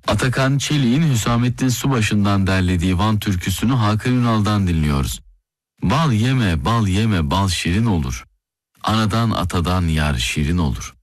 Atakan Çelik'in Hüsamettin Subaşı'ndan derlediği Van türküsünü Hakan Ünal'dan dinliyoruz. Bal yeme, bal yeme, bal şirin olur. Anadan atadan yar şirin olur.